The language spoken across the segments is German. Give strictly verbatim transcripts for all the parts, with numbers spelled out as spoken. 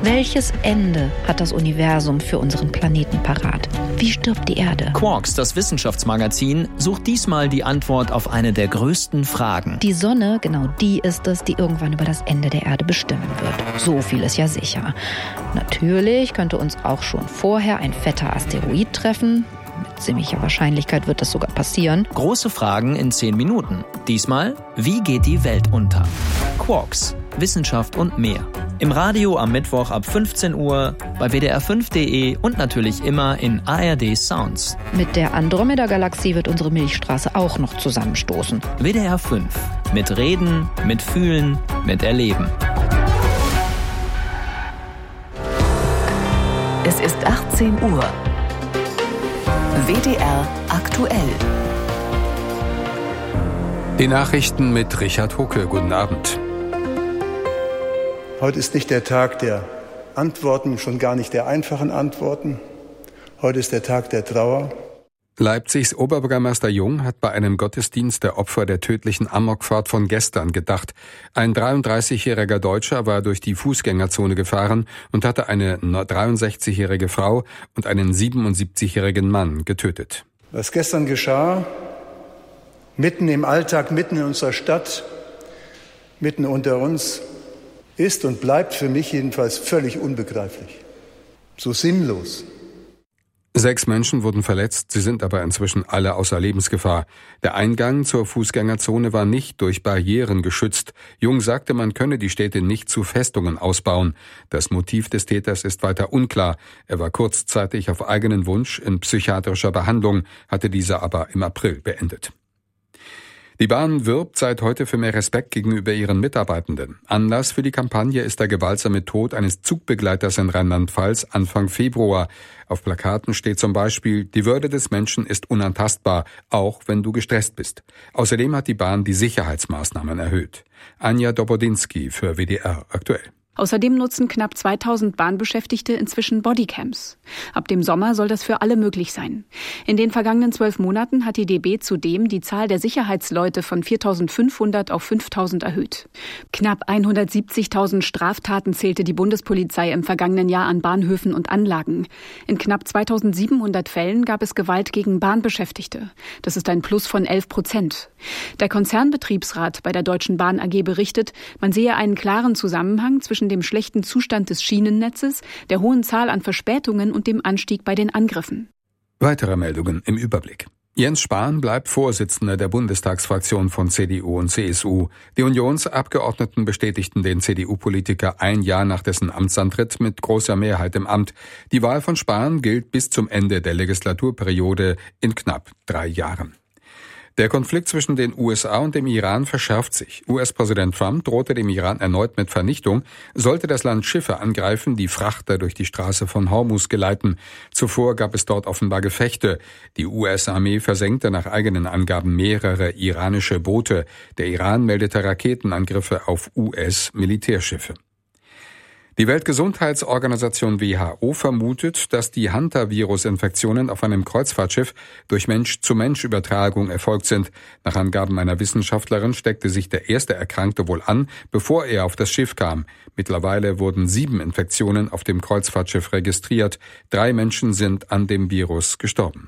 Welches Ende hat das Universum für unseren Planeten parat? Wie stirbt die Erde? Quarks, das Wissenschaftsmagazin, sucht diesmal die Antwort auf eine der größten Fragen. Die Sonne, genau die ist es, die irgendwann über das Ende der Erde bestimmen wird. So viel ist ja sicher. Natürlich könnte uns auch schon vorher ein fetter Asteroid treffen. Mit ziemlicher Wahrscheinlichkeit wird das sogar passieren. Große Fragen in zehn Minuten. Diesmal, wie geht die Welt unter? Quarks, Wissenschaft und mehr. Im Radio am Mittwoch ab fünfzehn Uhr, bei W D R fünf Punkt de und natürlich immer in A R D Sounds. Mit der Andromeda-Galaxie wird unsere Milchstraße auch noch zusammenstoßen. W D R fünf. Mit Reden, mit Fühlen, mit Erleben. Es ist achtzehn Uhr. W D R aktuell. Die Nachrichten mit Richard Hucke. Guten Abend. Heute ist nicht der Tag der Antworten, schon gar nicht der einfachen Antworten. Heute ist der Tag der Trauer. Leipzigs Oberbürgermeister Jung hat bei einem Gottesdienst der Opfer der tödlichen Amokfahrt von gestern gedacht. Ein dreiunddreißigjähriger Deutscher war durch die Fußgängerzone gefahren und hatte eine dreiundsechzigjährige Frau und einen siebenundsiebzigjährigen Mann getötet. Was gestern geschah, mitten im Alltag, mitten in unserer Stadt, mitten unter uns, ist und bleibt für mich jedenfalls völlig unbegreiflich. So sinnlos. Sechs Menschen wurden verletzt, sie sind aber inzwischen alle außer Lebensgefahr. Der Eingang zur Fußgängerzone war nicht durch Barrieren geschützt. Jung sagte, man könne die Städte nicht zu Festungen ausbauen. Das Motiv des Täters ist weiter unklar. Er war kurzzeitig auf eigenen Wunsch in psychiatrischer Behandlung, hatte diese aber im April beendet. Die Bahn wirbt seit heute für mehr Respekt gegenüber ihren Mitarbeitenden. Anlass für die Kampagne ist der gewaltsame Tod eines Zugbegleiters in Rheinland-Pfalz Anfang Februar. Auf Plakaten steht zum Beispiel, die Würde des Menschen ist unantastbar, auch wenn du gestresst bist. Außerdem hat die Bahn die Sicherheitsmaßnahmen erhöht. Anja Dobodinski für W D R aktuell. Außerdem nutzen knapp zweitausend Bahnbeschäftigte inzwischen Bodycams. Ab dem Sommer soll das für alle möglich sein. In den vergangenen zwölf Monaten hat die D B zudem die Zahl der Sicherheitsleute von viertausendfünfhundert auf fünftausend erhöht. Knapp hundertsiebzigtausend Straftaten zählte die Bundespolizei im vergangenen Jahr an Bahnhöfen und Anlagen. In knapp zweitausendsiebenhundert Fällen gab es Gewalt gegen Bahnbeschäftigte. Das ist ein Plus von elf Prozent. Der Konzernbetriebsrat bei der Deutschen Bahn A G berichtet, man sehe einen klaren Zusammenhang zwischen dem schlechten Zustand des Schienennetzes, der hohen Zahl an Verspätungen und dem Anstieg bei den Angriffen. Weitere Meldungen im Überblick. Jens Spahn bleibt Vorsitzender der Bundestagsfraktion von C D U und C S U. Die Unionsabgeordneten bestätigten den C D U-Politiker ein Jahr nach dessen Amtsantritt mit großer Mehrheit im Amt. Die Wahl von Spahn gilt bis zum Ende der Legislaturperiode in knapp drei Jahren. Der Konflikt zwischen den U S A und dem Iran verschärft sich. U S-Präsident Trump drohte dem Iran erneut mit Vernichtung, sollte das Land Schiffe angreifen, die Frachter durch die Straße von Hormuz geleiten. Zuvor gab es dort offenbar Gefechte. Die U S-Armee versenkte nach eigenen Angaben mehrere iranische Boote. Der Iran meldete Raketenangriffe auf U S-Militärschiffe. Die Weltgesundheitsorganisation W H O vermutet, dass die Hantavirus-Infektionen auf einem Kreuzfahrtschiff durch Mensch-zu-Mensch-Übertragung erfolgt sind. Nach Angaben einer Wissenschaftlerin steckte sich der erste Erkrankte wohl an, bevor er auf das Schiff kam. Mittlerweile wurden sieben Infektionen auf dem Kreuzfahrtschiff registriert. Drei Menschen sind an dem Virus gestorben.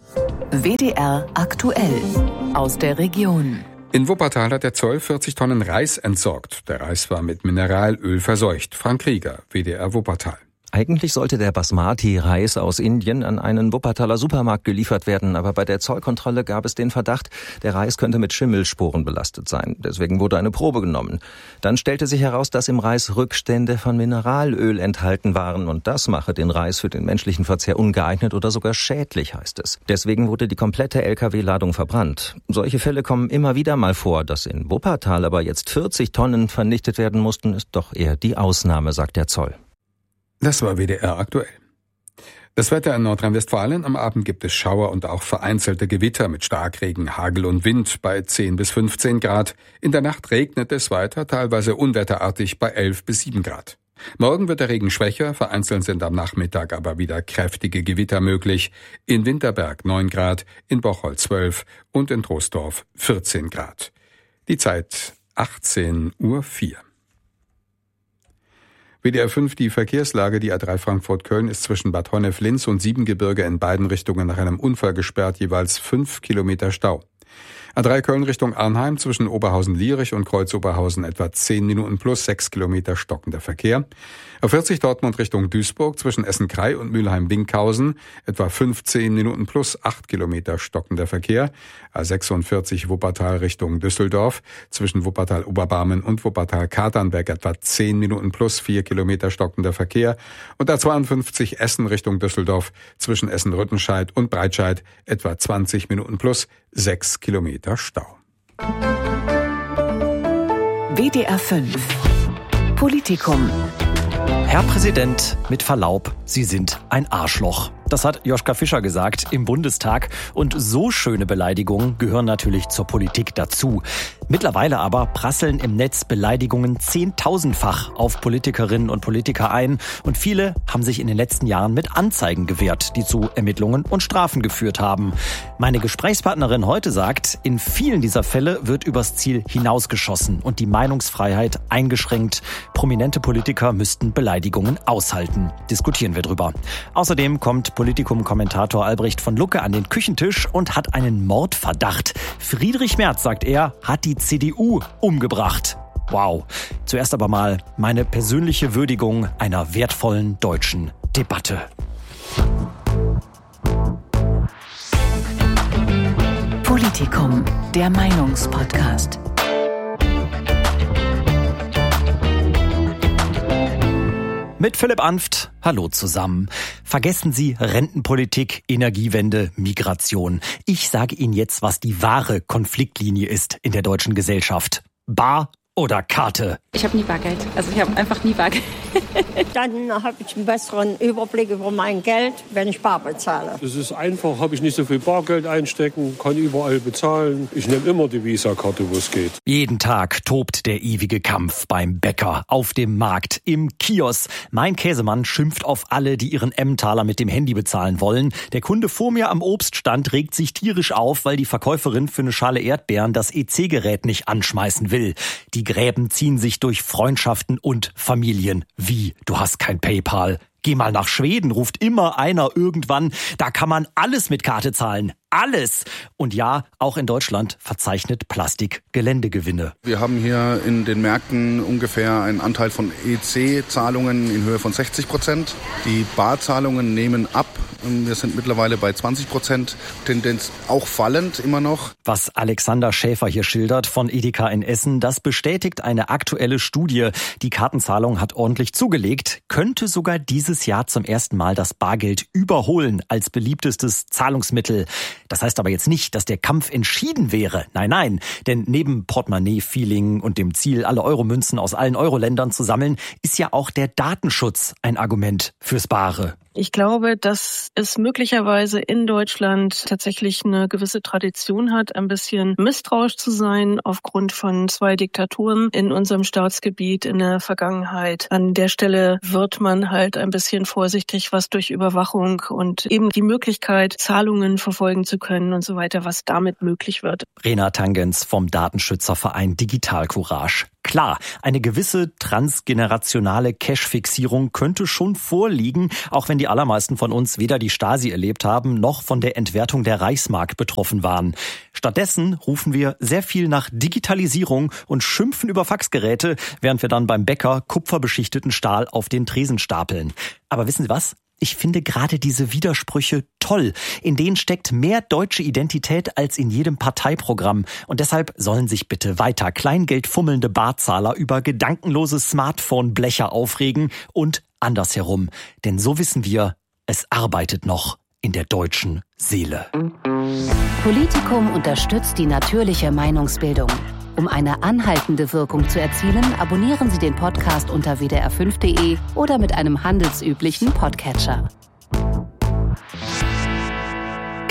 W D R aktuell aus der Region. In Wuppertal hat der Zoll vierzig Tonnen Reis entsorgt. Der Reis war mit Mineralöl verseucht. Frank Krieger, W D R Wuppertal. Eigentlich sollte der Basmati-Reis aus Indien an einen Wuppertaler Supermarkt geliefert werden, aber bei der Zollkontrolle gab es den Verdacht, der Reis könnte mit Schimmelsporen belastet sein. Deswegen wurde eine Probe genommen. Dann stellte sich heraus, dass im Reis Rückstände von Mineralöl enthalten waren und das mache den Reis für den menschlichen Verzehr ungeeignet oder sogar schädlich, heißt es. Deswegen wurde die komplette L K W-Ladung verbrannt. Solche Fälle kommen immer wieder mal vor. Dass in Wuppertal aber jetzt vierzig Tonnen vernichtet werden mussten, ist doch eher die Ausnahme, sagt der Zoll. Das war W D R aktuell. Das Wetter in Nordrhein-Westfalen. Am Abend gibt es Schauer und auch vereinzelte Gewitter mit Starkregen, Hagel und Wind bei zehn bis fünfzehn Grad. In der Nacht regnet es weiter, teilweise unwetterartig bei elf bis sieben Grad. Morgen wird der Regen schwächer, vereinzelt sind am Nachmittag aber wieder kräftige Gewitter möglich. In Winterberg neun Grad, in Bocholt zwölf und in Troisdorf vierzehn Grad. Die Zeit achtzehn Uhr vier. W D R fünf die Verkehrslage. Die A drei Frankfurt-Köln ist zwischen Bad Honnef-Linz und Siebengebirge in beiden Richtungen nach einem Unfall gesperrt, jeweils fünf Kilometer Stau. A drei Köln Richtung Arnheim zwischen Oberhausen-Lierich und Kreuz-Oberhausen etwa zehn Minuten plus sechs Kilometer stockender Verkehr. A vierzig Dortmund Richtung Duisburg zwischen Essen-Krei und Mülheim-Winkhausen etwa fünfzehn Minuten plus acht Kilometer stockender Verkehr. A sechsundvierzig Wuppertal Richtung Düsseldorf zwischen Wuppertal-Oberbarmen und Wuppertal-Katernberg etwa zehn Minuten plus vier Kilometer stockender Verkehr. Und A zweiundfünfzig Essen Richtung Düsseldorf zwischen Essen-Rüttenscheid und Breitscheid etwa zwanzig Minuten plus sechs Kilometer Stau. W D R fünf Politikum. Herr Präsident, mit Verlaub, Sie sind ein Arschloch. Das hat Joschka Fischer gesagt im Bundestag. Und so schöne Beleidigungen gehören natürlich zur Politik dazu. Mittlerweile aber prasseln im Netz Beleidigungen zehntausendfach auf Politikerinnen und Politiker ein. Und viele haben sich in den letzten Jahren mit Anzeigen gewehrt, die zu Ermittlungen und Strafen geführt haben. Meine Gesprächspartnerin heute sagt, in vielen dieser Fälle wird übers Ziel hinausgeschossen und die Meinungsfreiheit eingeschränkt. Prominente Politiker müssten Beleidigungen aushalten. Diskutieren wir drüber. Außerdem kommt Politikum-Kommentator Albrecht von Lucke an den Küchentisch und hat einen Mordverdacht. Friedrich Merz, sagt er, hat die C D U umgebracht. Wow. Zuerst aber mal meine persönliche Würdigung einer wertvollen deutschen Debatte. Politikum, der Meinungspodcast. Mit Philipp Anft, hallo zusammen. Vergessen Sie Rentenpolitik, Energiewende, Migration. Ich sage Ihnen jetzt, was die wahre Konfliktlinie ist in der deutschen Gesellschaft. Bar oder Karte? Ich habe nie Bargeld. Also ich habe einfach nie Bargeld. Dann habe ich einen besseren Überblick über mein Geld, wenn ich bar bezahle. Es ist einfach, habe ich nicht so viel Bargeld einstecken, kann überall bezahlen. Ich nehme immer die Visa-Karte, wo es geht. Jeden Tag tobt der ewige Kampf beim Bäcker, auf dem Markt, im Kiosk. Mein Käsemann schimpft auf alle, die ihren Emmentaler mit dem Handy bezahlen wollen. Der Kunde vor mir am Obststand regt sich tierisch auf, weil die Verkäuferin für eine Schale Erdbeeren das E C-Gerät nicht anschmeißen will. Die Gräben ziehen sich durch Freundschaften und Familien. Wie? Du hast kein PayPal? Geh mal nach Schweden, ruft immer einer irgendwann. Da kann man alles mit Karte zahlen. Alles. Und ja, auch in Deutschland verzeichnet Plastik Geländegewinne. Wir haben hier in den Märkten ungefähr einen Anteil von E C-Zahlungen in Höhe von sechzig Prozent. Die Barzahlungen nehmen ab. Wir sind mittlerweile bei zwanzig Prozent. Tendenz auch fallend immer noch. Was Alexander Schäfer hier schildert von Edeka in Essen, das bestätigt eine aktuelle Studie. Die Kartenzahlung hat ordentlich zugelegt, könnte sogar dieses Jahr zum ersten Mal das Bargeld überholen als beliebtestes Zahlungsmittel. Das heißt aber jetzt nicht, dass der Kampf entschieden wäre. Nein, nein. Denn neben Portemonnaie-Feeling und dem Ziel, alle Euromünzen aus allen Euro-Ländern zu sammeln, ist ja auch der Datenschutz ein Argument fürs Bare. Ich glaube, dass es möglicherweise in Deutschland tatsächlich eine gewisse Tradition hat, ein bisschen misstrauisch zu sein aufgrund von zwei Diktaturen in unserem Staatsgebiet in der Vergangenheit. An der Stelle wird man halt ein bisschen vorsichtig, was durch Überwachung und eben die Möglichkeit, Zahlungen verfolgen zu können und so weiter, was damit möglich wird. Rena Tangens vom Datenschützerverein Digital Courage. Klar, eine gewisse transgenerationale Cash-Fixierung könnte schon vorliegen, auch wenn die allermeisten von uns weder die Stasi erlebt haben, noch von der Entwertung der Reichsmark betroffen waren. Stattdessen rufen wir sehr viel nach Digitalisierung und schimpfen über Faxgeräte, während wir dann beim Bäcker kupferbeschichteten Stahl auf den Tresen stapeln. Aber wissen Sie was? Ich finde gerade diese Widersprüche toll. In denen steckt mehr deutsche Identität als in jedem Parteiprogramm. Und deshalb sollen sich bitte weiter kleingeldfummelnde Barzahler über gedankenlose Smartphone-Blecher aufregen und andersherum. Denn so wissen wir, es arbeitet noch in der deutschen Seele. Politikum unterstützt die natürliche Meinungsbildung. Um eine anhaltende Wirkung zu erzielen, abonnieren Sie den Podcast unter w d r fünf punkt de oder mit einem handelsüblichen Podcatcher.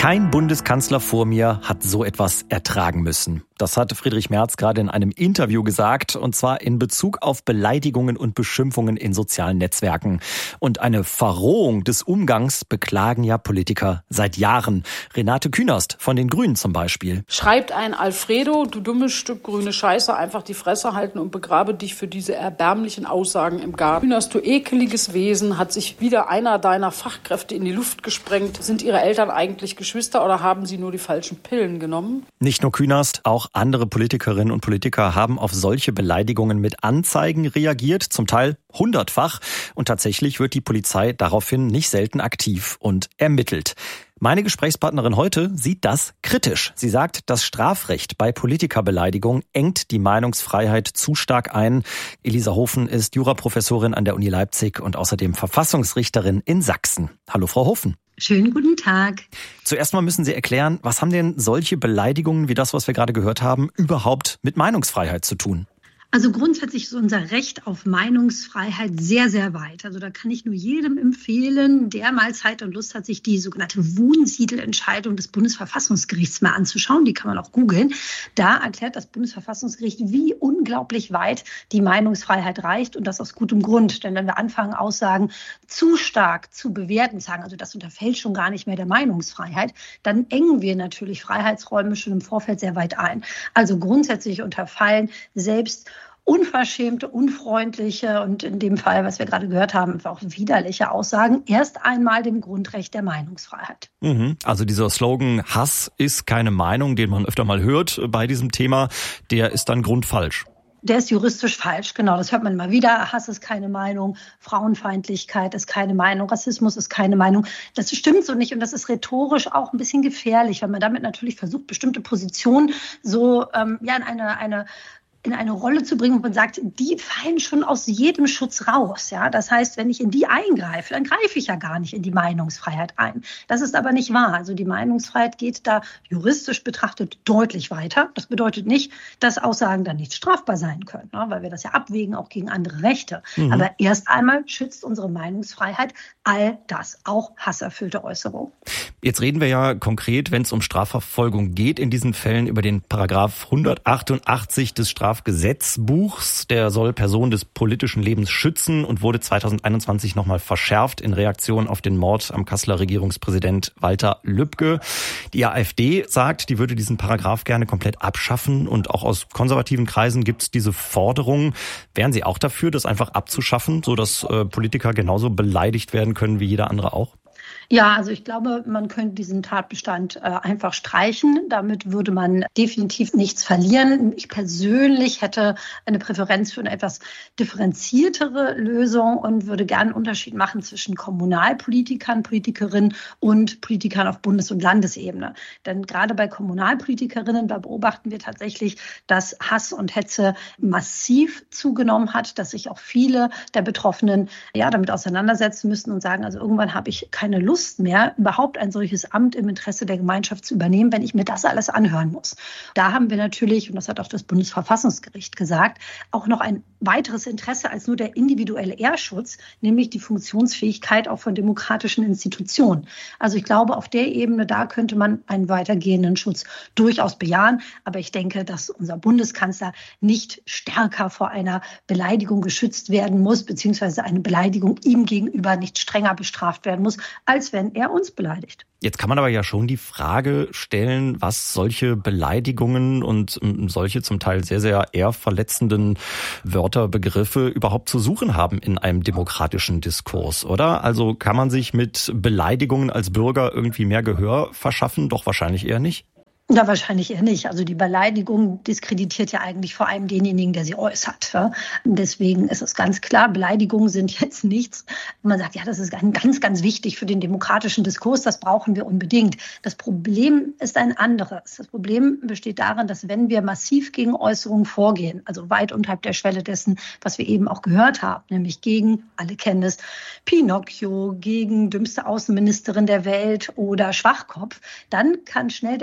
Kein Bundeskanzler vor mir hat so etwas ertragen müssen. Das hat Friedrich Merz gerade in einem Interview gesagt, und zwar in Bezug auf Beleidigungen und Beschimpfungen in sozialen Netzwerken. Und eine Verrohung des Umgangs beklagen ja Politiker seit Jahren. Renate Künast von den Grünen zum Beispiel. Schreibt ein Alfredo, du dummes Stück grüne Scheiße, einfach die Fresse halten und begrabe dich für diese erbärmlichen Aussagen im Garten. Künast, du ekeliges Wesen, hat sich wieder einer deiner Fachkräfte in die Luft gesprengt. Sind ihre Eltern eigentlich Geschwister oder haben sie nur die falschen Pillen genommen? Nicht nur Künast, auch andere Politikerinnen und Politiker haben auf solche Beleidigungen mit Anzeigen reagiert, zum Teil hundertfach. Und tatsächlich wird die Polizei daraufhin nicht selten aktiv und ermittelt. Meine Gesprächspartnerin heute sieht das kritisch. Sie sagt, das Strafrecht bei Politikerbeleidigung engt die Meinungsfreiheit zu stark ein. Elisa Hofen ist Juraprofessorin an der Uni Leipzig und außerdem Verfassungsrichterin in Sachsen. Hallo, Frau Hofen. Schönen guten Tag. Zuerst mal müssen Sie erklären, was haben denn solche Beleidigungen wie das, was wir gerade gehört haben, überhaupt mit Meinungsfreiheit zu tun? Also grundsätzlich ist unser Recht auf Meinungsfreiheit sehr, sehr weit. Also da kann ich nur jedem empfehlen, der mal Zeit und Lust hat, sich die sogenannte Wunsiedel-Entscheidung des Bundesverfassungsgerichts mal anzuschauen. Die kann man auch googeln. Da erklärt das Bundesverfassungsgericht, wie unglaublich weit die Meinungsfreiheit reicht, und das aus gutem Grund. Denn wenn wir anfangen, Aussagen zu stark zu bewerten, sagen, also das unterfällt schon gar nicht mehr der Meinungsfreiheit, dann engen wir natürlich Freiheitsräume schon im Vorfeld sehr weit ein. Also grundsätzlich unterfallen selbst unverschämte, unfreundliche und in dem Fall, was wir gerade gehört haben, auch widerliche Aussagen erst einmal dem Grundrecht der Meinungsfreiheit. Mhm. Also dieser Slogan, Hass ist keine Meinung, den man öfter mal hört bei diesem Thema, der ist dann grundfalsch. Der ist juristisch falsch, genau, das hört man immer wieder. Hass ist keine Meinung, Frauenfeindlichkeit ist keine Meinung, Rassismus ist keine Meinung. Das stimmt so nicht und das ist rhetorisch auch ein bisschen gefährlich, weil man damit natürlich versucht, bestimmte Positionen so ähm, ja in eine eine in eine Rolle zu bringen, wo man sagt, die fallen schon aus jedem Schutz raus. Ja, das heißt, wenn ich in die eingreife, dann greife ich ja gar nicht in die Meinungsfreiheit ein. Das ist aber nicht wahr. Also die Meinungsfreiheit geht da juristisch betrachtet deutlich weiter. Das bedeutet nicht, dass Aussagen dann nicht strafbar sein können, ne? Weil wir das ja abwägen, auch gegen andere Rechte. Mhm. Aber erst einmal schützt unsere Meinungsfreiheit all das, auch hasserfüllte Äußerungen. Jetzt reden wir ja konkret, wenn es um Strafverfolgung geht, in diesen Fällen über den Paragraph hundertachtundachtzig des Strafgesetzbuchs. Der soll Personen des politischen Lebens schützen und wurde zweitausendeinundzwanzig nochmal verschärft in Reaktion auf den Mord am Kasseler Regierungspräsident Walter Lübcke. Die AfD sagt, die würde diesen Paragraph gerne komplett abschaffen, und auch aus konservativen Kreisen gibt es diese Forderung. Wären Sie auch dafür, das einfach abzuschaffen, sodass äh, Politiker genauso beleidigt werden können wie jeder andere auch? Ja, also ich glaube, man könnte diesen Tatbestand äh, einfach streichen. Damit würde man definitiv nichts verlieren. Ich persönlich hätte eine Präferenz für eine etwas differenziertere Lösung und würde gerne einen Unterschied machen zwischen Kommunalpolitikern, Politikerinnen und Politikern auf Bundes- und Landesebene. Denn gerade bei Kommunalpolitikerinnen, da beobachten wir tatsächlich, dass Hass und Hetze massiv zugenommen hat, dass sich auch viele der Betroffenen ja damit auseinandersetzen müssen und sagen, also irgendwann habe ich keine Lust mehr, überhaupt ein solches Amt im Interesse der Gemeinschaft zu übernehmen, wenn ich mir das alles anhören muss. Da haben wir natürlich, und das hat auch das Bundesverfassungsgericht gesagt, auch noch ein weiteres Interesse als nur der individuelle Ehrschutz, nämlich die Funktionsfähigkeit auch von demokratischen Institutionen. Also ich glaube, auf der Ebene, da könnte man einen weitergehenden Schutz durchaus bejahen. Aber ich denke, dass unser Bundeskanzler nicht stärker vor einer Beleidigung geschützt werden muss, beziehungsweise eine Beleidigung ihm gegenüber nicht strenger bestraft werden muss, als wenn er uns beleidigt. Jetzt kann man aber ja schon die Frage stellen, was solche Beleidigungen und solche zum Teil sehr, sehr eher verletzenden Wörter, Begriffe überhaupt zu suchen haben in einem demokratischen Diskurs, oder? Also kann man sich mit Beleidigungen als Bürger irgendwie mehr Gehör verschaffen? Doch wahrscheinlich eher nicht. Ja, wahrscheinlich eher nicht. Also die Beleidigung diskreditiert ja eigentlich vor allem denjenigen, der sie äußert. Ja? Deswegen ist es ganz klar, Beleidigungen sind jetzt nichts. Man sagt, ja, das ist ganz, ganz wichtig für den demokratischen Diskurs, das brauchen wir unbedingt. Das Problem ist ein anderes. Das Problem besteht darin, dass wenn wir massiv gegen Äußerungen vorgehen, also weit unterhalb der Schwelle dessen, was wir eben auch gehört haben, nämlich gegen, alle kennen es, Pinocchio, gegen dümmste Außenministerin der Welt oder Schwachkopf, dann kann schnell der Eindruck entstehen,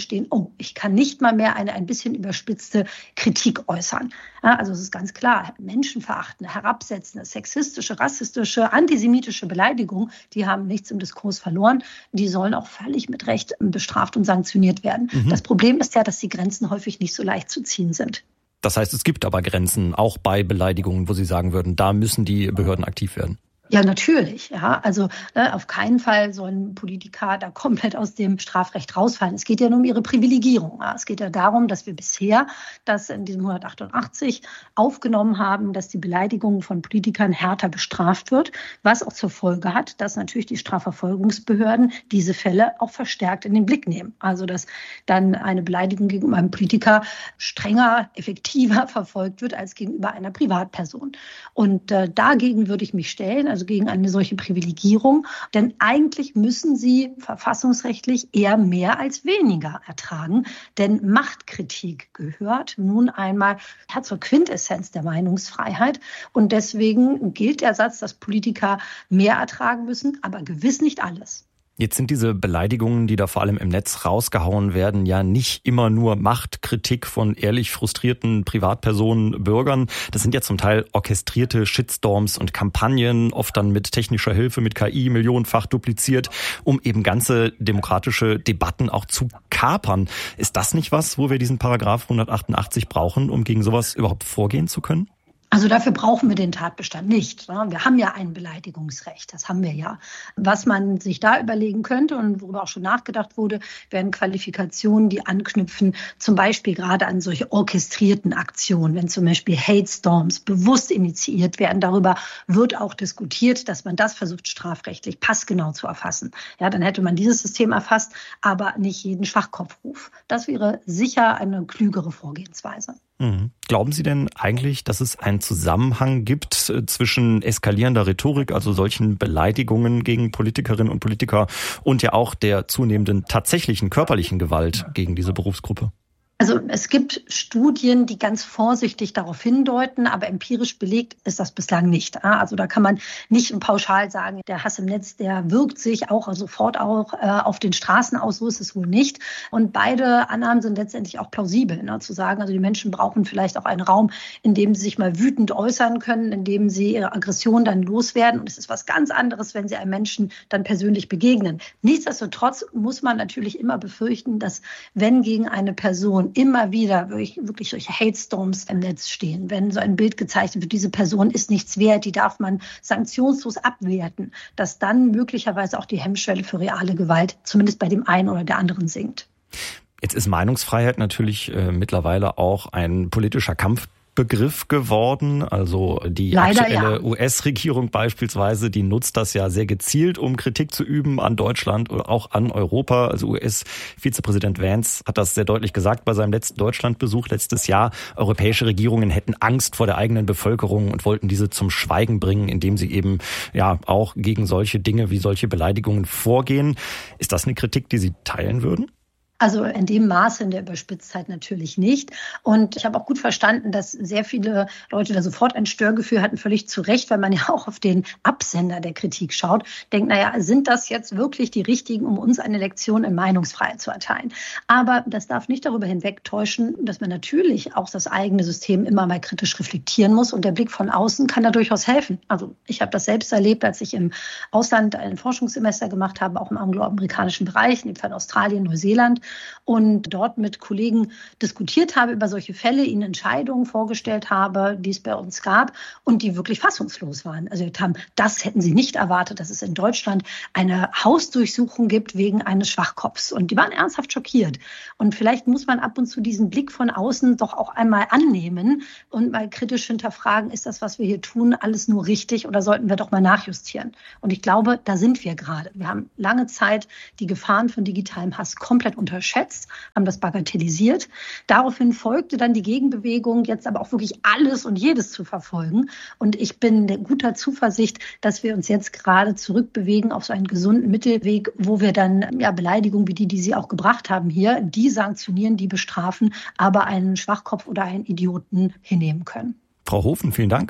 stehen, oh, ich kann nicht mal mehr eine ein bisschen überspitzte Kritik äußern. Ja, also es ist ganz klar, menschenverachtende, herabsetzende, sexistische, rassistische, antisemitische Beleidigungen, die haben nichts im Diskurs verloren. Die sollen auch völlig mit Recht bestraft und sanktioniert werden. Mhm. Das Problem ist ja, dass die Grenzen häufig nicht so leicht zu ziehen sind. Das heißt, es gibt aber Grenzen, auch bei Beleidigungen, wo Sie sagen würden, da müssen die Behörden aktiv werden. Ja, natürlich. Ja, also ne, auf keinen Fall sollen Politiker da komplett aus dem Strafrecht rausfallen. Es geht ja nur um ihre Privilegierung. Ja. Es geht ja darum, dass wir bisher das in diesem hundertachtundachtzig aufgenommen haben, dass die Beleidigung von Politikern härter bestraft wird, was auch zur Folge hat, dass natürlich die Strafverfolgungsbehörden diese Fälle auch verstärkt in den Blick nehmen. Also dass dann eine Beleidigung gegenüber einem Politiker strenger, effektiver verfolgt wird als gegenüber einer Privatperson. Und äh, dagegen würde ich mich stellen. Also gegen eine solche Privilegierung. Denn eigentlich müssen sie verfassungsrechtlich eher mehr als weniger ertragen. Denn Machtkritik gehört nun einmal zur Quintessenz der Meinungsfreiheit. Und deswegen gilt der Satz, dass Politiker mehr ertragen müssen, aber gewiss nicht alles. Jetzt sind diese Beleidigungen, die da vor allem im Netz rausgehauen werden, ja nicht immer nur Machtkritik von ehrlich frustrierten Privatpersonen, Bürgern. Das sind ja zum Teil orchestrierte Shitstorms und Kampagnen, oft dann mit technischer Hilfe, mit K I, millionenfach dupliziert, um eben ganze demokratische Debatten auch zu kapern. Ist das nicht was, wo wir diesen Paragraph hundertachtundachtzig brauchen, um gegen sowas überhaupt vorgehen zu können? Also dafür brauchen wir den Tatbestand nicht. Wir haben ja ein Beleidigungsrecht, das haben wir ja. Was man sich da überlegen könnte und worüber auch schon nachgedacht wurde, wären Qualifikationen, die anknüpfen, zum Beispiel gerade an solche orchestrierten Aktionen, wenn zum Beispiel Hate Storms bewusst initiiert werden. Darüber wird auch diskutiert, dass man das versucht, strafrechtlich passgenau zu erfassen. Ja, dann hätte man dieses System erfasst, aber nicht jeden Schwachkopfruf. Das wäre sicher eine klügere Vorgehensweise. Mhm. Glauben Sie denn eigentlich, dass es einen Zusammenhang gibt zwischen eskalierender Rhetorik, also solchen Beleidigungen gegen Politikerinnen und Politiker, und ja auch der zunehmenden tatsächlichen körperlichen Gewalt gegen diese Berufsgruppe? Also es gibt Studien, die ganz vorsichtig darauf hindeuten, aber empirisch belegt ist das bislang nicht. Also da kann man nicht pauschal sagen, der Hass im Netz, der wirkt sich auch sofort auch auf den Straßen aus, so ist es wohl nicht. Und beide Annahmen sind letztendlich auch plausibel, ne? Zu sagen, also die Menschen brauchen vielleicht auch einen Raum, in dem sie sich mal wütend äußern können, in dem sie ihre Aggression dann loswerden. Und es ist was ganz anderes, wenn sie einem Menschen dann persönlich begegnen. Nichtsdestotrotz muss man natürlich immer befürchten, dass wenn gegen eine Person immer wieder wirklich, wirklich solche Hate-Storms im Netz stehen. Wenn so ein Bild gezeichnet wird, diese Person ist nichts wert, die darf man sanktionslos abwerten, dass dann möglicherweise auch die Hemmschwelle für reale Gewalt zumindest bei dem einen oder der anderen sinkt. Jetzt ist Meinungsfreiheit natürlich äh, mittlerweile auch ein politischer Kampf. Begriff geworden. Also die Leider, aktuelle ja. U S-Regierung beispielsweise, die nutzt das ja sehr gezielt, um Kritik zu üben an Deutschland oder auch an Europa. Also U S-Vizepräsident Vance hat das sehr deutlich gesagt bei seinem letzten Deutschlandbesuch letztes Jahr. Europäische Regierungen hätten Angst vor der eigenen Bevölkerung und wollten diese zum Schweigen bringen, indem sie eben ja auch gegen solche Dinge wie solche Beleidigungen vorgehen. Ist das eine Kritik, die Sie teilen würden? Also in dem Maße in der Überspitztheit natürlich nicht. Und ich habe auch gut verstanden, dass sehr viele Leute da sofort ein Störgefühl hatten, völlig zu Recht, weil man ja auch auf den Absender der Kritik schaut. Denkt, naja, sind das jetzt wirklich die Richtigen, um uns eine Lektion in Meinungsfreiheit zu erteilen? Aber das darf nicht darüber hinwegtäuschen, dass man natürlich auch das eigene System immer mal kritisch reflektieren muss. Und der Blick von außen kann da durchaus helfen. Also ich habe das selbst erlebt, als ich im Ausland ein Forschungssemester gemacht habe, auch im angloamerikanischen Bereich, in dem Fall Australien, Neuseeland. Und dort mit Kollegen diskutiert habe über solche Fälle, ihnen Entscheidungen vorgestellt habe, die es bei uns gab und die wirklich fassungslos waren. Also wir haben, das hätten sie nicht erwartet, dass es in Deutschland eine Hausdurchsuchung gibt wegen eines Schwachkopfs. Und die waren ernsthaft schockiert. Und vielleicht muss man ab und zu diesen Blick von außen doch auch einmal annehmen und mal kritisch hinterfragen, ist das, was wir hier tun, alles nur richtig oder sollten wir doch mal nachjustieren? Und ich glaube, da sind wir gerade. Wir haben lange Zeit die Gefahren von digitalem Hass komplett unterschätzt. Schätzt, haben das bagatellisiert. Daraufhin folgte dann die Gegenbewegung, jetzt aber auch wirklich alles und jedes zu verfolgen. Und ich bin der guter Zuversicht, dass wir uns jetzt gerade zurückbewegen auf so einen gesunden Mittelweg, wo wir dann ja Beleidigungen wie die, die Sie auch gebracht haben hier, die sanktionieren, die bestrafen, aber einen Schwachkopf oder einen Idioten hinnehmen können. Frau Hofen, vielen Dank.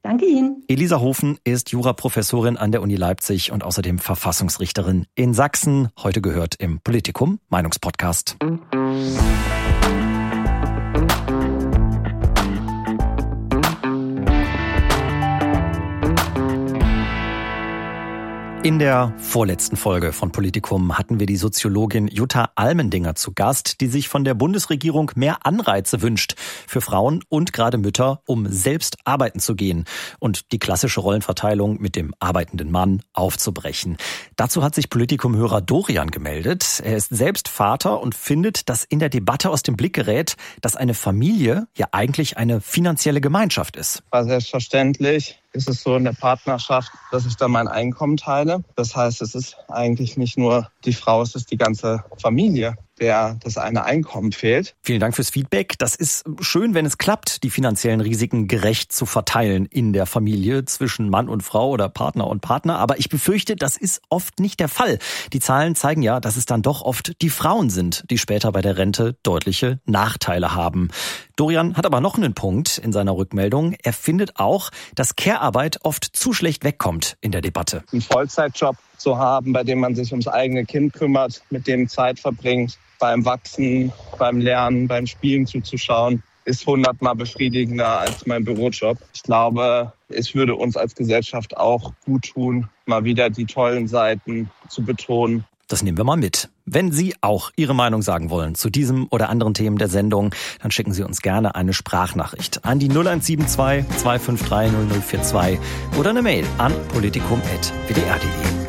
Danke Ihnen. Elisa Hofen ist Juraprofessorin an der Uni Leipzig und außerdem Verfassungsrichterin in Sachsen. Heute gehört im Politikum Meinungspodcast. In der vorletzten Folge von Politikum hatten wir die Soziologin Jutta Almendinger zu Gast, die sich von der Bundesregierung mehr Anreize wünscht für Frauen und gerade Mütter, um selbst arbeiten zu gehen und die klassische Rollenverteilung mit dem arbeitenden Mann aufzubrechen. Dazu hat sich Politikum-Hörer Dorian gemeldet. Er ist selbst Vater und findet, dass in der Debatte aus dem Blick gerät, dass eine Familie ja eigentlich eine finanzielle Gemeinschaft ist. War selbstverständlich. Ist es so in der Partnerschaft, dass ich da mein Einkommen teile. Das heißt, es ist eigentlich nicht nur die Frau, es ist die ganze Familie, der das eine Einkommen fehlt. Vielen Dank fürs Feedback. Das ist schön, wenn es klappt, die finanziellen Risiken gerecht zu verteilen in der Familie zwischen Mann und Frau oder Partner und Partner. Aber ich befürchte, das ist oft nicht der Fall. Die Zahlen zeigen ja, dass es dann doch oft die Frauen sind, die später bei der Rente deutliche Nachteile haben. Dorian hat aber noch einen Punkt in seiner Rückmeldung. Er findet auch, dass Care-Arbeit oft zu schlecht wegkommt in der Debatte. Einen Vollzeitjob zu haben, bei dem man sich ums eigene Kind kümmert, mit dem Zeit verbringt, beim Wachsen, beim Lernen, beim Spielen zuzuschauen, ist hundertmal befriedigender als mein Bürojob. Ich glaube, es würde uns als Gesellschaft auch gut tun, mal wieder die tollen Seiten zu betonen. Das nehmen wir mal mit. Wenn Sie auch Ihre Meinung sagen wollen zu diesem oder anderen Themen der Sendung, dann schicken Sie uns gerne eine Sprachnachricht an die null eins sieben zwei, zwei fünf drei, null null vier zwei oder eine Mail an politikum punkt w d r punkt d e.